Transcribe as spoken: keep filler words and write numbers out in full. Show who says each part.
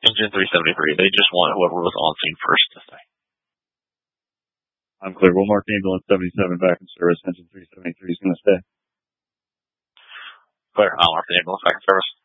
Speaker 1: Engine three seventy-three. They just want whoever was on scene first to stay.
Speaker 2: I'm clear. We'll mark ambulance seventy-seven back in service. Engine three seventy-three is going to stay.
Speaker 1: Clear. I'll mark the ambulance back in service.